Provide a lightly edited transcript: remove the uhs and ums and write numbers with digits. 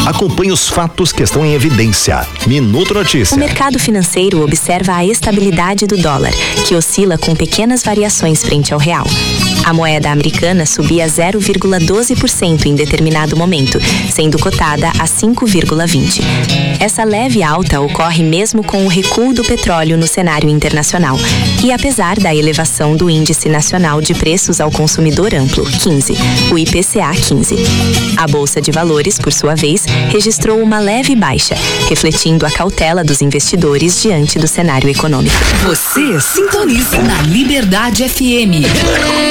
Acompanhe os fatos que estão em evidência. Minuto Notícia. O mercado financeiro observa a estabilidade do dólar, que oscila com pequenas variações frente ao real. A moeda americana subia 0,12% em determinado momento, sendo cotada a 5,20. Essa leve alta ocorre mesmo com o recuo do petróleo no cenário internacional e apesar da elevação do Índice Nacional de Preços ao Consumidor Amplo, 15, o IPCA 15. A Bolsa de Valores, por sua vez, registrou uma leve baixa, refletindo a cautela dos investidores diante do cenário econômico. Você sintoniza na Liberdade FM.